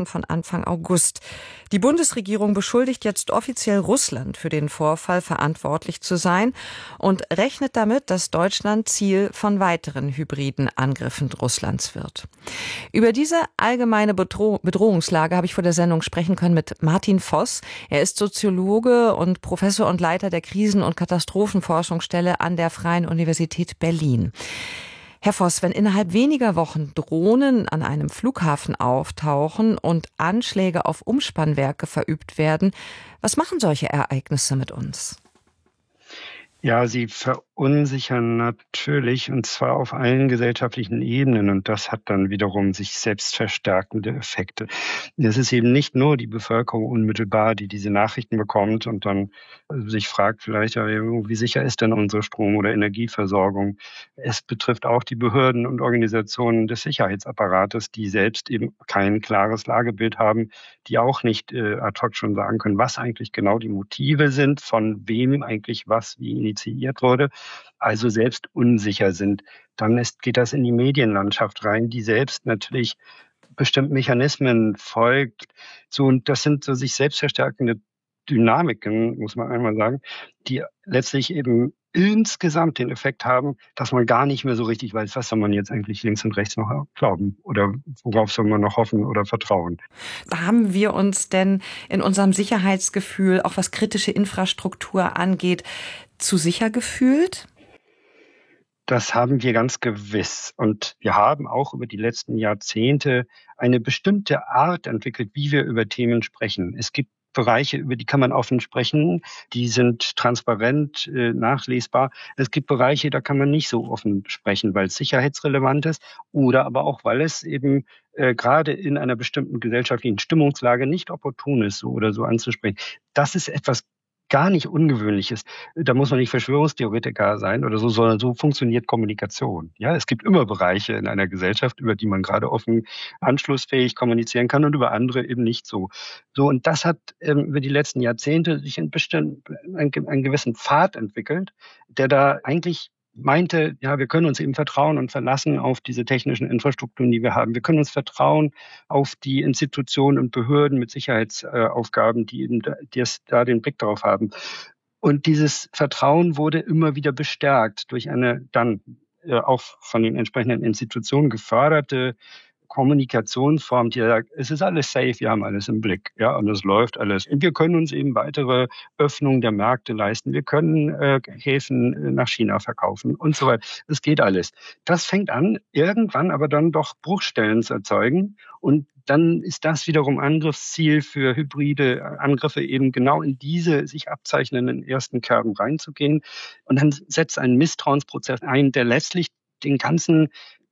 Daten von Anfang August. Die Bundesregierung beschuldigt jetzt offiziell Russland für den Vorfall verantwortlich zu sein und rechnet damit, dass Deutschland Ziel von weiteren hybriden Angriffen Russlands wird. Über diese allgemeine Bedrohungslage habe ich vor der Sendung sprechen können mit Martin Voss. Er ist Soziologe und Professor und Leiter der Krisen- und Katastrophenforschungsstelle an der Freien Universität Berlin. Herr Voss, wenn innerhalb weniger Wochen Drohnen an einem Flughafen auftauchen und Anschläge auf Umspannwerke verübt werden, was machen solche Ereignisse mit uns? Ja, sie verunsichern natürlich, und zwar auf allen gesellschaftlichen Ebenen. Und das hat dann wiederum sich selbst verstärkende Effekte. Es ist eben nicht nur die Bevölkerung unmittelbar, die diese Nachrichten bekommt und dann sich fragt vielleicht, ja, wie sicher ist denn unsere Strom- oder Energieversorgung? Es betrifft auch die Behörden und Organisationen des Sicherheitsapparates, die selbst eben kein klares Lagebild haben, die auch nicht ad hoc schon sagen können, was eigentlich genau die Motive sind, von wem eigentlich was wie initiiert wurde, also selbst unsicher sind. Dann geht das in die Medienlandschaft rein, die selbst natürlich bestimmten Mechanismen folgt. So, und das sind so sich selbst verstärkende Dynamiken, muss man einmal sagen, die letztlich eben insgesamt den Effekt haben, dass man gar nicht mehr so richtig weiß, was soll man jetzt eigentlich links und rechts noch glauben oder worauf soll man noch hoffen oder vertrauen. Haben wir uns denn in unserem Sicherheitsgefühl, auch was kritische Infrastruktur angeht, zu sicher gefühlt? Das haben wir ganz gewiss. Und wir haben auch über die letzten Jahrzehnte eine bestimmte Art entwickelt, wie wir über Themen sprechen. Es gibt Bereiche, über die kann man offen sprechen, die sind transparent, nachlesbar. Es gibt Bereiche, da kann man nicht so offen sprechen, weil es sicherheitsrelevant ist oder aber auch, weil es eben gerade in einer bestimmten gesellschaftlichen Stimmungslage nicht opportun ist, so oder so anzusprechen. Das ist etwas gar nicht Ungewöhnliches. Da muss man nicht Verschwörungstheoretiker sein oder so, sondern so funktioniert Kommunikation. Ja, es gibt immer Bereiche in einer Gesellschaft, über die man gerade offen, anschlussfähig kommunizieren kann und über andere eben nicht so. So, und das hat über die letzten Jahrzehnte sich einen gewissen Pfad entwickelt, der da eigentlich meinte, ja, wir können uns eben vertrauen und verlassen auf diese technischen Infrastrukturen, die wir haben. Wir können uns vertrauen auf die Institutionen und Behörden mit Sicherheitsaufgaben, die eben da den Blick darauf haben. Und dieses Vertrauen wurde immer wieder bestärkt durch eine dann auch von den entsprechenden Institutionen geförderte Kommunikationsform, die sagt, es ist alles safe, wir haben alles im Blick, ja, und es läuft alles. Und wir können uns eben weitere Öffnungen der Märkte leisten. Wir können Häfen nach China verkaufen und so weiter. Es geht alles. Das fängt an, irgendwann aber dann doch Bruchstellen zu erzeugen. Und dann ist das wiederum Angriffsziel für hybride Angriffe, eben genau in diese sich abzeichnenden ersten Kerben reinzugehen. Und dann setzt ein Misstrauensprozess ein, der letztlich den ganzen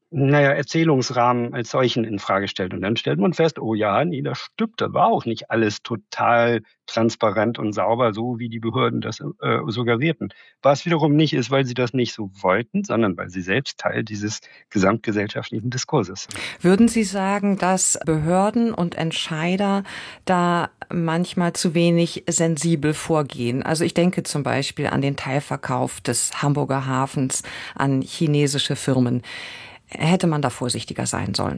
Erzählungsrahmen als solchen in Frage stellt. Und dann stellt man fest, oh ja, nee, das stimmt, da war auch nicht alles total transparent und sauber, so wie die Behörden das suggerierten. Was wiederum nicht ist, weil sie das nicht so wollten, sondern weil sie selbst Teil dieses gesamtgesellschaftlichen Diskurses sind. Würden Sie sagen, dass Behörden und Entscheider da manchmal zu wenig sensibel vorgehen? Also ich denke zum Beispiel an den Teilverkauf des Hamburger Hafens an chinesische Firmen. Hätte man da vorsichtiger sein sollen?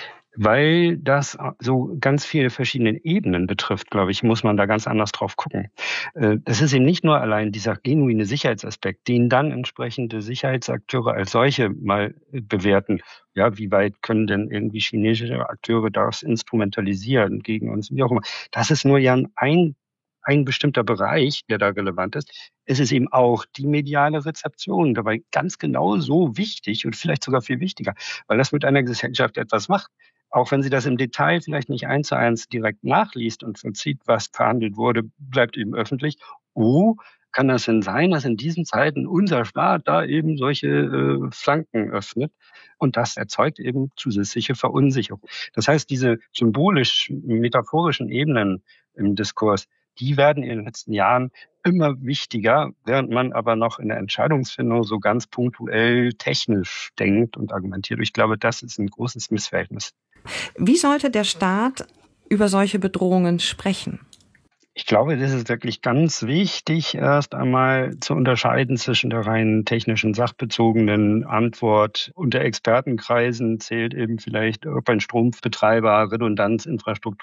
Weil das so ganz viele verschiedene Ebenen betrifft, glaube ich, muss man da ganz anders drauf gucken. Das ist eben nicht nur allein dieser genuine Sicherheitsaspekt, den dann entsprechende Sicherheitsakteure als solche mal bewerten. Ja, wie weit können denn irgendwie chinesische Akteure das instrumentalisieren gegen uns, wie auch immer. Das ist nur ja ein bestimmter Bereich, der da relevant ist. Es ist eben auch die mediale Rezeption dabei ganz genau so wichtig und vielleicht sogar viel wichtiger, weil das mit einer Gesellschaft etwas macht. Auch wenn sie das im Detail vielleicht nicht 1:1 direkt nachliest und vollzieht, was verhandelt wurde, bleibt eben öffentlich. Oh, kann das denn sein, dass in diesen Zeiten unser Staat da eben solche Flanken öffnet? Und das erzeugt eben zusätzliche Verunsicherung. Das heißt, diese symbolisch-metaphorischen Ebenen im Diskurs, die werden in den letzten Jahren immer wichtiger, während man aber noch in der Entscheidungsfindung so ganz punktuell technisch denkt und argumentiert. Ich glaube, das ist ein großes Missverhältnis. Wie sollte der Staat über solche Bedrohungen sprechen? Ich glaube, das ist wirklich ganz wichtig, erst einmal zu unterscheiden zwischen der rein technischen, sachbezogenen Antwort. Unter Expertenkreisen zählt eben vielleicht irgendein Strombetreiber, Redundanzinfrastruktur